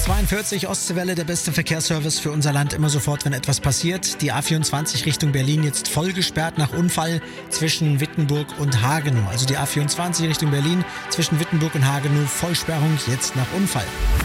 142 Ostseewelle, der beste Verkehrsservice für unser Land, immer sofort, wenn etwas passiert. Die A24 Richtung Berlin jetzt voll gesperrt nach Unfall zwischen Wittenburg und Hagenow. Also die A24 Richtung Berlin zwischen Wittenburg und Hagenow, Vollsperrung jetzt nach Unfall.